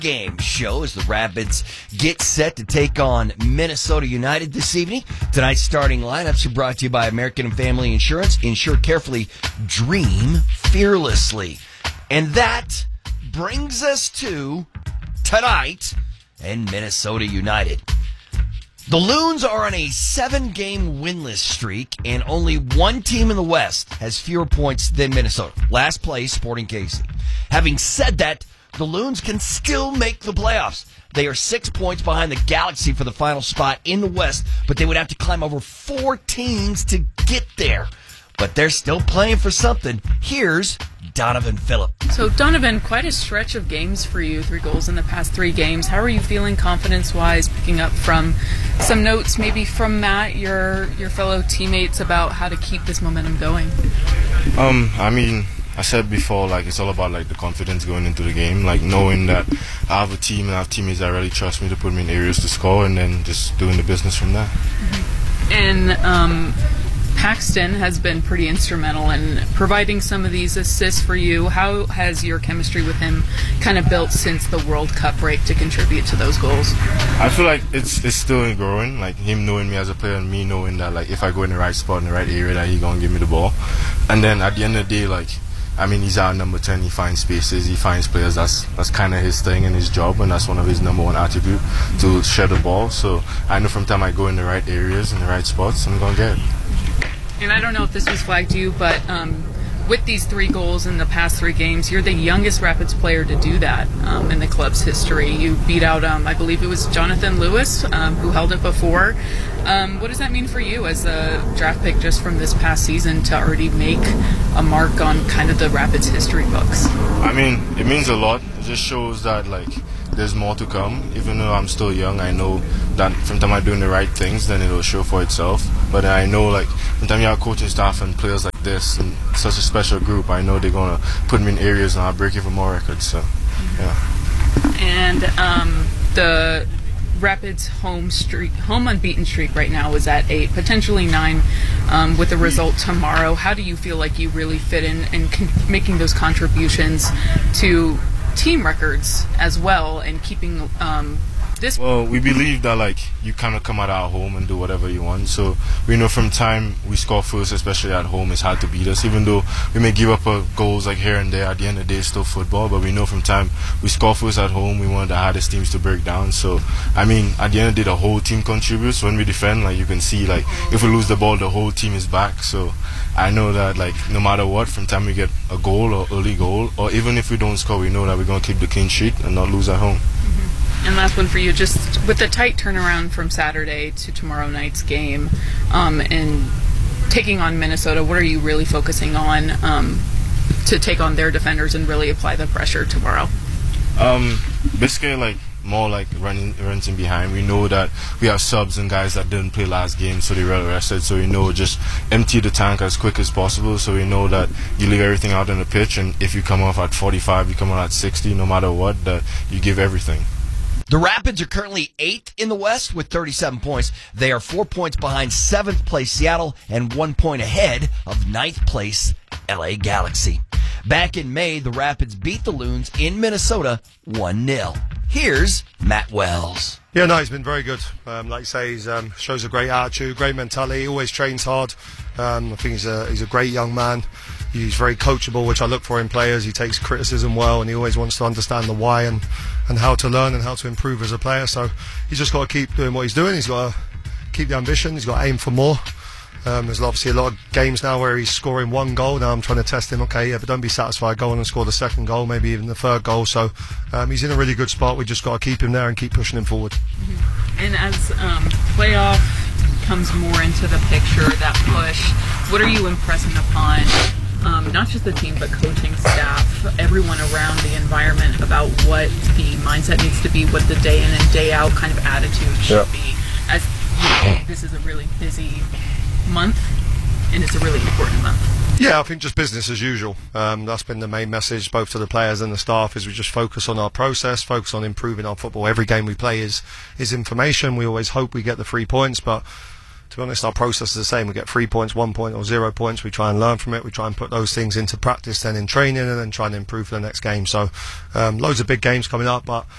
game show as the Rapids get set to take on Minnesota United this evening. Tonight's starting lineups are brought to you by American and Family Insurance. Insure carefully, dream fearlessly. And that brings us to tonight and Minnesota United. The Loons are on a 7-game winless streak, and only one team in the West has fewer points than Minnesota. Last place, Sporting KC. Having said that, the Loons can still make the playoffs. They are 6 points behind the Galaxy for the final spot in the West, but they would have to climb over 4 teams to get there. But they're still playing for something. Here's Donovan Phillip. So, Donovan, quite a stretch of games for you, 3 goals in the past 3 games. How are you feeling confidence-wise, picking up from some notes maybe from Matt, your fellow teammates, about how to keep this momentum going? I said before, it's all about, the confidence going into the game, knowing that I have a team and I have teammates that really trust me to put me in areas to score, and then just doing the business from there. Mm-hmm. And, Paxton has been pretty instrumental in providing some of these assists for you. How has your chemistry with him kind of built since the World Cup break to contribute to those goals? I feel like it's still growing, him knowing me as a player and me knowing that if I go in the right spot in the right area that he's going to give me the ball. And then at the end of the day, he's our number 10. He finds spaces, he finds players. That's kind of his thing and his job, and that's one of his number 1 attribute, to share the ball. So I know from the time I go in the right areas, in the right spots, I'm going to get it. And I don't know if this was flagged to you, but with these 3 goals in the past 3 games, you're the youngest Rapids player to do that in the club's history. You beat out, I believe it was Jonathan Lewis, who held it before. What does that mean for you as a draft pick just from this past season to already make a mark on kind of the Rapids history books? It means a lot. It just shows that, there's more to come. Even though I'm still young, I know that from the time I'm doing the right things, then it'll show for itself. But I know, from the time you have coaching staff and players like this and such a special group, I know they're going to put me in areas and I'll break even more records. So, yeah. And the Rapids home unbeaten streak right now is at 8, potentially 9 with a result tomorrow. How do you feel like you really fit in making those contributions to team records as well, and keeping this? Well, we believe that you kind of come out our home and do whatever you want. So we know from time we score first, especially at home, it's hard to beat us. Even though we may give up goals here and there, at the end of the day it's still football. But we know from time we score first at home, we one of the hardest teams to break down. So at the end of the day, the whole team contributes. When we defend, you can see if we lose the ball, the whole team is back. So I know that no matter what, from time we get a goal or early goal, or even if we don't score, we know that we're going to keep the clean sheet and not lose at home. Mm-hmm. And last one for you, just with the tight turnaround from Saturday to tomorrow night's game, and taking on Minnesota, what are you really focusing on to take on their defenders and really apply the pressure tomorrow? Basically, more running in behind. We know that we have subs and guys that didn't play last game, so they were rested. So we know just empty the tank as quick as possible. So we know that you leave everything out on the pitch, and if you come off at 45, you come out at 60, no matter what, that you give everything. The Rapids are currently 8th in the West with 37 points. They are 4 points behind 7th place Seattle and 1 point ahead of 9th place LA Galaxy. Back in May, the Rapids beat the Loons in Minnesota 1-0. Here's Matt Wells. Yeah, no, he's been very good. Like you say, he shows a great attitude, great mentality. He always trains hard. I think he's a great young man. He's very coachable, which I look for in players. He takes criticism well, and he always wants to understand the why and how to learn and how to improve as a player. So he's just got to keep doing what he's doing. He's got to keep the ambition. He's got to aim for more. There's obviously a lot of games now where he's scoring 1 goal. Now I'm trying to test him. Okay, yeah, but don't be satisfied. Go on and score the 2nd goal, maybe even the 3rd goal. So he's in a really good spot. We just got to keep him there and keep pushing him forward. Mm-hmm. And as playoff comes more into the picture, that push, what are you impressing upon not just the team, but coaching staff, everyone around the environment, about what the mindset needs to be, what the day in and day out kind of attitude should be? As this is a really busy month, and it's a really important month. Yeah, I think just business as usual. That's been the main message, both to the players and the staff, is we just focus on our process, focus on improving our football. Every game we play is information. We always hope we get the 3 points, but to be honest, our process is the same. We get 3 points, 1 point, or 0 points. We try and learn from it. We try and put those things into practice, then in training, and then try and improve for the next game. So loads of big games coming up, but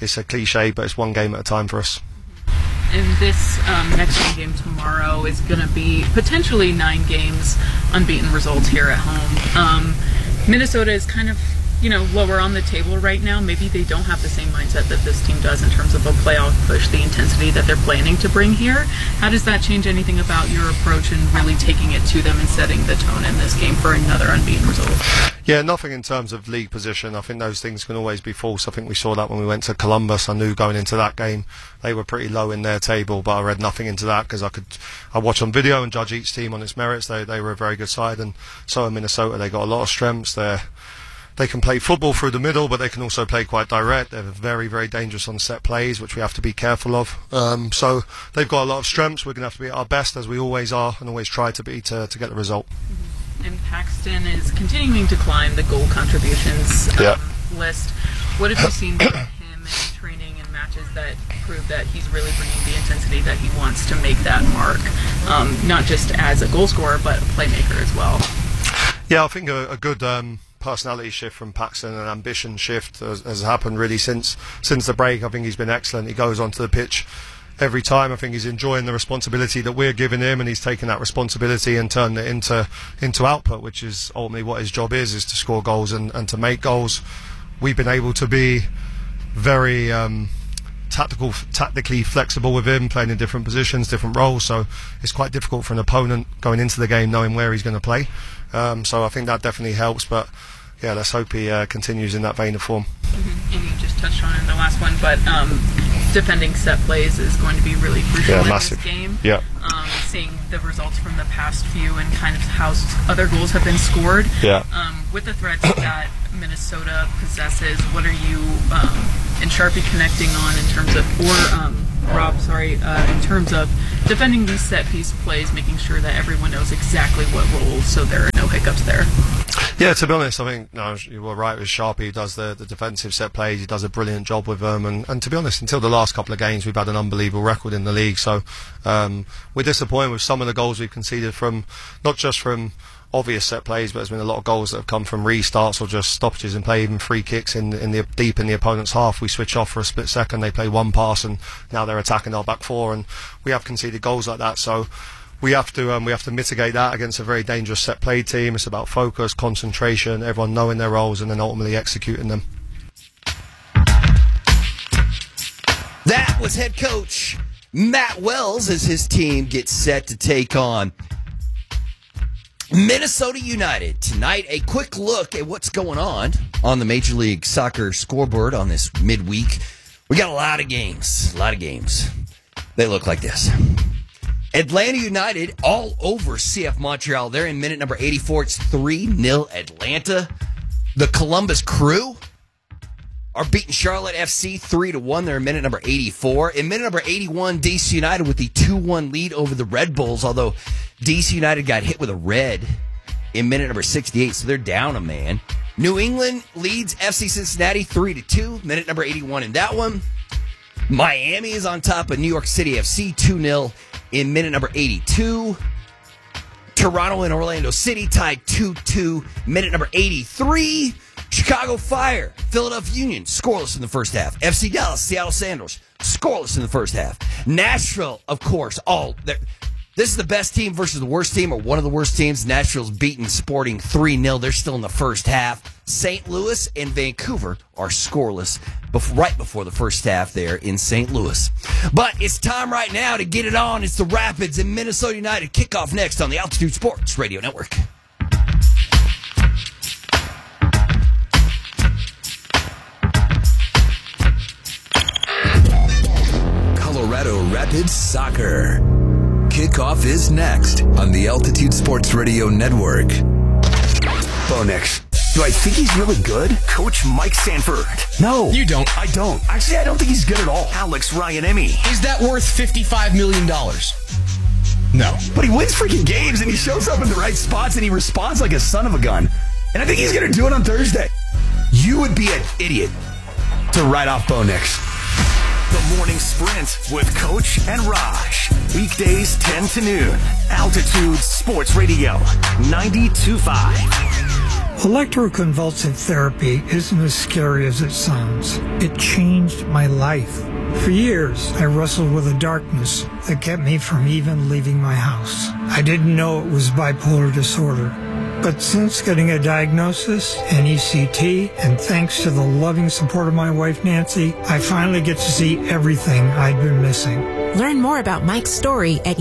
it's a cliche, but it's one game at a time for us. And this next home game tomorrow is going to be potentially 9 games unbeaten results here at home. Minnesota is kind of, lower on the table right now. Maybe they don't have the same mindset that this team does in terms of a playoff push, the intensity that they're planning to bring here. How does that change anything about your approach and really taking it to them and setting the tone in this game for another unbeaten result? Yeah, nothing in terms of league position. I think those things can always be false. I think we saw that when we went to Columbus. I knew going into that game they were pretty low in their table, but I read nothing into that because I watch on video and judge each team on its merits. They were a very good side, and so in Minnesota they got a lot of strengths. They can play football through the middle, but they can also play quite direct. They're very, very dangerous on set plays, which we have to be careful of. So they've got a lot of strengths. We're going to have to be at our best, as we always are, and always try to be to get the result. And Paxton is continuing to climb the goal contributions list. What have you seen from him in training and matches that prove that he's really bringing the intensity that he wants to make that mark, not just as a goal scorer, but a playmaker as well? Yeah, I think a good personality shift from Paxton, an ambition shift has happened really since the break. I think he's been excellent. He goes onto the pitch every time. I think he's enjoying the responsibility that we're giving him, and he's taken that responsibility and turned it into output, which is ultimately what his job is to score goals and to make goals. We've been able to be very tactically flexible with him, playing in different positions, different roles, so it's quite difficult for an opponent going into the game knowing where he's going to play. So I think that definitely helps, but yeah, let's hope he continues in that vein of form. And you just touched on it in the last one, but defending set plays is going to be really crucial in massive. This game. Yeah. Seeing the results from the past few and kind of how other goals have been scored. Yeah. With the threats that Minnesota possesses, what are you and Sharpie connecting on in terms of, in terms of defending these set piece plays, making sure that everyone knows exactly what roles so there are no hiccups there? Yeah, to be honest, I think you were right with Sharpie, who does the defensive set plays. He does a brilliant job with them, and to be honest, until the last couple of games we've had an unbelievable record in the league, so we're disappointed with some of the goals we've conceded from, not just from obvious set plays, but there's been a lot of goals that have come from restarts or just stoppages in play, even free kicks deep in the opponent's half. We switch off for a split second, they play one pass, and now they're attacking our back four, and we have conceded goals like that. So we have to mitigate that against a very dangerous set play team. It's about focus, concentration, everyone knowing their roles, and then ultimately executing them. That was head coach Matt Wells as his team gets set to take on Minnesota United tonight. A quick look at what's going on the Major League Soccer scoreboard on this midweek. We got a lot of games. They look like this. Atlanta United all over CF Montreal. They're in minute number 84. It's 3-0 Atlanta. The Columbus Crew are beating Charlotte FC 3-1. They're in minute number 84. In minute number 81, DC United with the 2-1 lead over the Red Bulls, although DC United got hit with a red in minute number 68, so they're down a man. New England leads FC Cincinnati 3-2, minute number 81 in that one. Miami is on top of New York City FC 2-0 in minute number 82. Toronto and Orlando City tied 2-2, minute number 83. Chicago Fire, Philadelphia Union, scoreless in the first half. FC Dallas, Seattle Sanders, scoreless in the first half. Nashville, of course, this is the best team versus the worst team, or one of the worst teams. Nashville's beaten Sporting 3-0. They're still in the first half. St. Louis and Vancouver are scoreless right before the first half there in St. Louis. But it's time right now to get it on. It's the Rapids and Minnesota United kickoff next on the Altitude Sports Radio Network. Colorado Rapids Soccer. Kickoff is next on the Altitude Sports Radio Network. Bo Nix. Do I think he's really good? Coach Mike Sanford. No. You don't? I don't. Actually, I don't think he's good at all. Alex Ryan-Emmy. Is that worth $55 million? No. But he wins freaking games, and he shows up in the right spots, and he responds like a son of a gun. And I think he's going to do it on Thursday. You would be an idiot to write off Bo Nix. The Morning Sprint with Coach and Raj. Weekdays 10 to noon. Altitude Sports Radio 92.5. Electroconvulsive therapy isn't as scary as it sounds. It changed my life. For years, I wrestled with a darkness that kept me from even leaving my house. I didn't know it was bipolar disorder. But since getting a diagnosis, an ECT, and thanks to the loving support of my wife Nancy, I finally get to see everything I'd been missing. Learn more about Mike's story at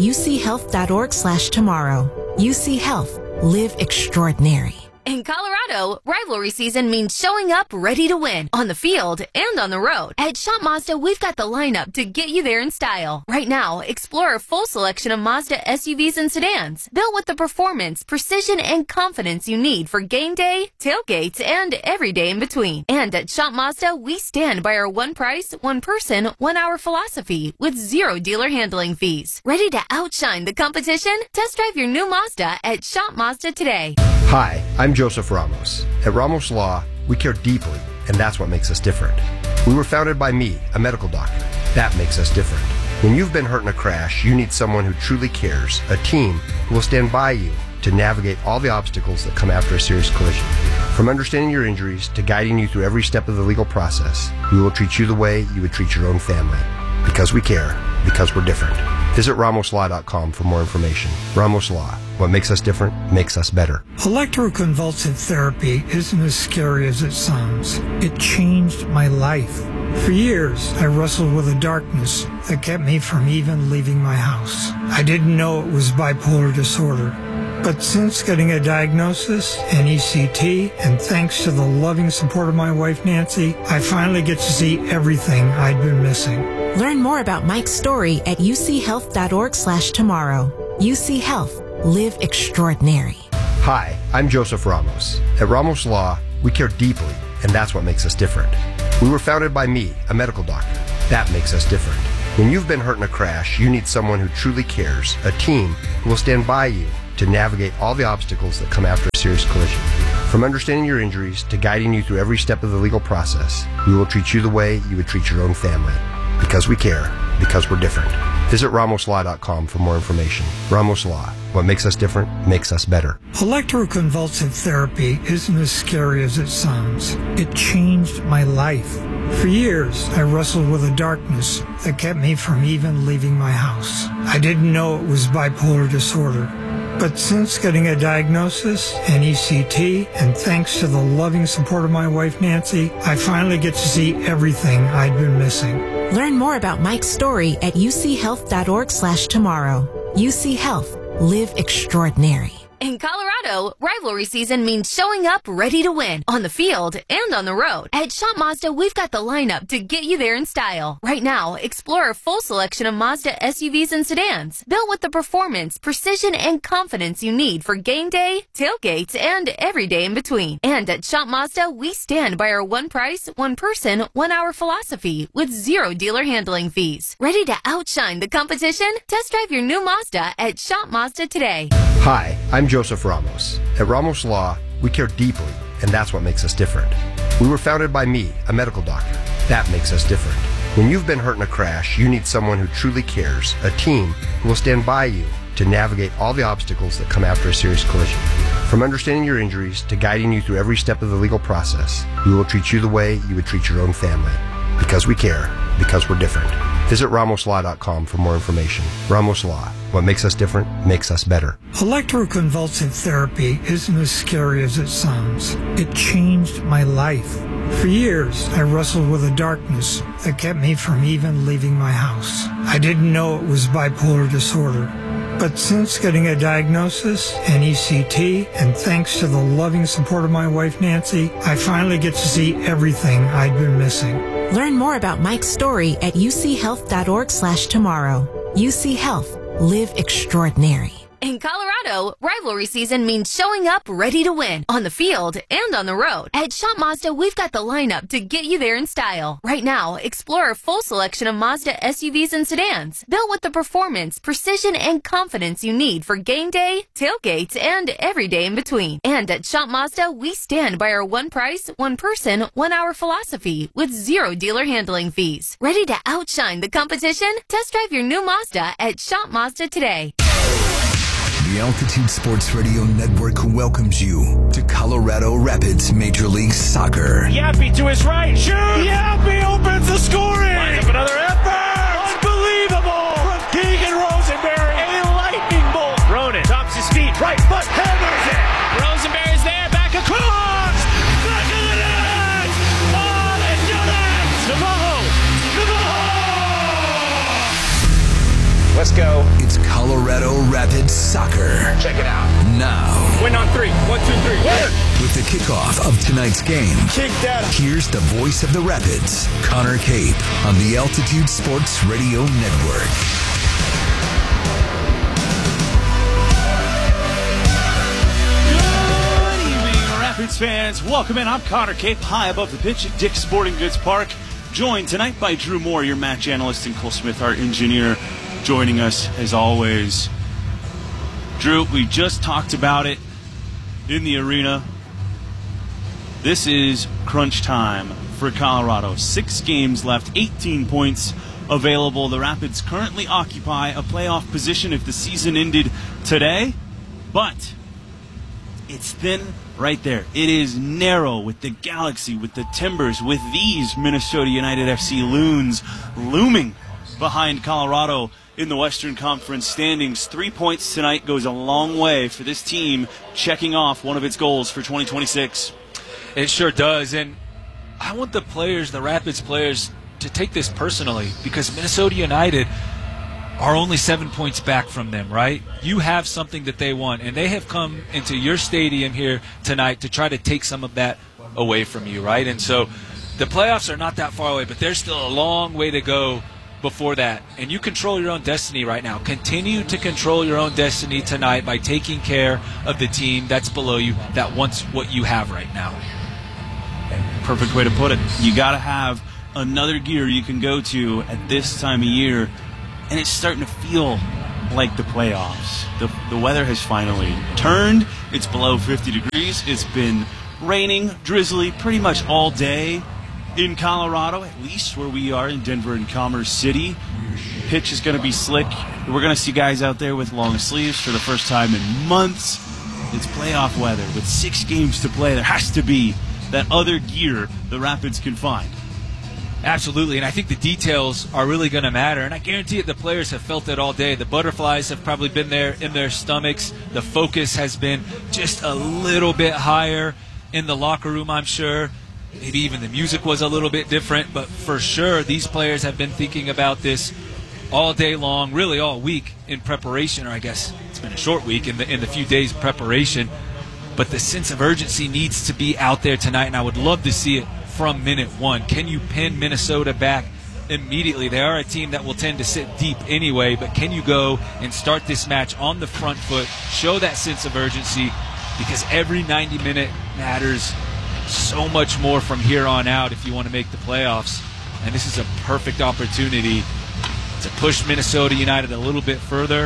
uchealth.org/tomorrow. UC Health. Live extraordinary. In Colorado, rivalry season means showing up ready to win on the field and on the road. At Shop Mazda, we've got the lineup to get you there in style. Right now, explore a full selection of Mazda SUVs and sedans, built with the performance, precision, and confidence you need for game day, tailgates, and every day in between. And at Shop Mazda, we stand by our one price, one person, 1 hour philosophy with zero dealer handling fees. Ready to outshine the competition? Test drive your new Mazda at Shop Mazda today. Hi, I'm Joseph Ramos. At Ramos Law, we care deeply, and that's what makes us different. We were founded by me, a medical doctor. That makes us different. When you've been hurt in a crash, you need someone who truly cares, a team who will stand by you to navigate all the obstacles that come after a serious collision. From understanding your injuries to guiding you through every step of the legal process, we will treat you the way you would treat your own family. Because we care, because we're different. Visit RamosLaw.com for more information. Ramos Law. What makes us different makes us better. Electroconvulsive therapy isn't as scary as it sounds. It changed my life. For years, I wrestled with a darkness that kept me from even leaving my house. I didn't know it was bipolar disorder. But since getting a diagnosis, an ECT, and thanks to the loving support of my wife Nancy, I finally get to see everything I'd been missing. Learn more about Mike's story at uchealth.org/tomorrow. UC Health. Live extraordinary. Hi, I'm Joseph Ramos. At Ramos Law, we care deeply, and that's what makes us different. We were founded by me, a medical doctor. That makes us different. When you've been hurt in a crash, you need someone who truly cares, a team who will stand by you to navigate all the obstacles that come after a serious collision. From understanding your injuries to guiding you through every step of the legal process, we will treat you the way you would treat your own family. Because we care, because we're different. Visit RamosLaw.com for more information. Ramos Law. What makes us different makes us better. Electroconvulsive therapy isn't as scary as it sounds. It changed my life. For years, I wrestled with a darkness that kept me from even leaving my house. I didn't know it was bipolar disorder. But since getting a diagnosis, an ECT, and thanks to the loving support of my wife Nancy, I finally get to see everything I'd been missing. Learn more about Mike's story at uchealth.org/tomorrow. UC Health. Live extraordinary. In Colorado, rivalry season means showing up ready to win on the field and on the road. At Shop Mazda, we've got the lineup to get you there in style. Right now, explore a full selection of Mazda SUVs and sedans, built with the performance, precision, and confidence you need for game day, tailgates, and every day in between. And at Shop Mazda, we stand by our one price, one person, 1 hour philosophy with zero dealer handling fees. Ready to outshine the competition? Test drive your new Mazda at Shop Mazda today. Hi, I'm Joseph Ramos. At Ramos Law, we care deeply, and that's what makes us different. We were founded by me, a medical doctor. That makes us different. When you've been hurt in a crash, you need someone who truly cares, a team who will stand by you to navigate all the obstacles that come after a serious collision. From understanding your injuries to guiding you through every step of the legal process, we will treat you the way you would treat your own family. Because we care, because we're different. Visit RamosLaw.com for more information. Ramos Law. What makes us different makes us better. Electroconvulsive therapy isn't as scary as it sounds. It changed my life. For years, I wrestled with a darkness that kept me from even leaving my house. I didn't know it was bipolar disorder. But since getting a diagnosis, an ECT, and thanks to the loving support of my wife Nancy, I finally get to see everything I'd been missing. Learn more about Mike's story at uchealth.org/tomorrow. UC Health. Live extraordinary. In Colorado, rivalry season means showing up ready to win on the field and on the road. At Shop Mazda, we've got the lineup to get you there in style. Right now, explore a full selection of Mazda SUVs and sedans, built with the performance, precision, and confidence you need for game day, tailgates, and every day in between. And at Shop Mazda, we stand by our one price, one person, 1 hour philosophy with zero dealer handling fees. Ready to outshine the competition? Test drive your new Mazda at Shop Mazda today. The Altitude Sports Radio Network welcomes you to Colorado Rapids Major League Soccer. Yappy to his right, shoot! Yappy opens the scoring! Lines up another effort! Unbelievable! From Keegan Rosenberry, a lightning bolt! Ronan tops his feet, right foot, hammers it! Rosenberry's there, back across! Back of the net! Oh, let's do that! Navajo! Let's go. It's Colorado Rapids Soccer. Check it out. Now. Win on 3. 1, 2, 3. Win! With the kickoff of tonight's game, Kick that. Here's the voice of the Rapids, Connor Cape, on the Altitude Sports Radio Network. Good evening, Rapids fans. Welcome in. I'm Connor Cape, high above the pitch at Dick's Sporting Goods Park. Joined tonight by Drew Moore, your match analyst, and Cole Smith, our engineer, joining us as always. Drew, we just talked about it in the arena. This is crunch time for Colorado. 6 games left, 18 points available. The Rapids currently occupy a playoff position if the season ended today, but it's thin right there. It is narrow with the Galaxy, with the Timbers, with these Minnesota United FC Loons looming behind Colorado in the Western Conference standings. 3 points tonight goes a long way for this team checking off one of its goals for 2026. It sure does, and I want the players, the Rapids players, to take this personally because Minnesota United are only 7 points back from them, right? You have something that they want, and they have come into your stadium here tonight to try to take some of that away from you, right? And so the playoffs are not that far away, but there's still a long way to go before that, and you control your own destiny right now. Continue to control your own destiny tonight by taking care of the team that's below you that wants what you have right now. Perfect way to put it. You got to have another gear you can go to at this time of year, and it's starting to feel like the playoffs. The weather has finally turned. It's below 50 degrees. It's been raining, drizzly pretty much all day in Colorado, at least where we are in Denver and Commerce City. Pitch is going to be slick. We're going to see guys out there with long sleeves for the first time in months. It's playoff weather with 6 games to play. There has to be that other gear the Rapids can find. Absolutely, and I think the details are really going to matter, and I guarantee it the players have felt it all day. The butterflies have probably been there in their stomachs. The focus has been just a little bit higher in the locker room, I'm sure. Maybe even the music was a little bit different, but for sure these players have been thinking about this all day long, really all week in preparation, or I guess it's been a short week in the few days of preparation. But the sense of urgency needs to be out there tonight, and I would love to see it from minute one. Can you pin Minnesota back immediately? They are a team that will tend to sit deep anyway, but can you go and start this match on the front foot, show that sense of urgency, because every 90-minute matters so much more from here on out if you want to make the playoffs. And this is a perfect opportunity to push Minnesota United a little bit further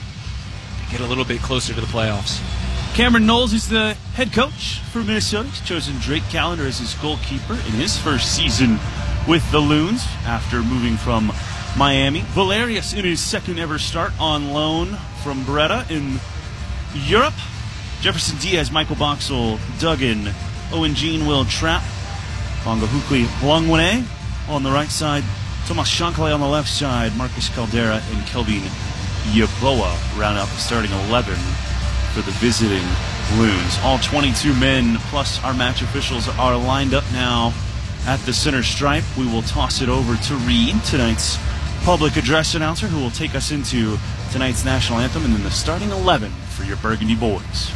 and get a little bit closer to the playoffs. Cameron Knowles is the head coach for Minnesota. He's chosen Drake Callender as his goalkeeper in his first season with the Loons after moving from Miami. Valerius in his second ever start on loan from Beretta in Europe. Jefferson Diaz, Michael Boxall, Duggan, Owen Jean, Will Trapp, Bongo Hukli Longwane on the right side, Tomas Shankale on the left side, Marcus Caldera and Kelvin Yeboah round out the starting 11 for the visiting Loons. All 22 men plus our match officials are lined up now at the center stripe. We will toss it over to Reed, tonight's public address announcer, who will take us into tonight's national anthem and then the starting 11 for your Burgundy boys.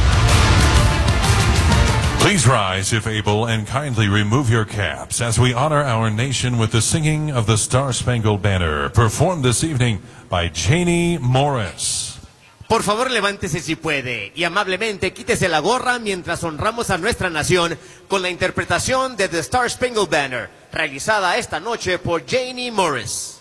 Please rise if able and kindly remove your caps as we honor our nation with the singing of the Star-Spangled Banner, performed this evening by Janie Morris. Por favor, levántese si puede y amablemente quítese la gorra mientras honramos a nuestra nación con la interpretación de The Star-Spangled Banner, realizada esta noche por Janie Morris.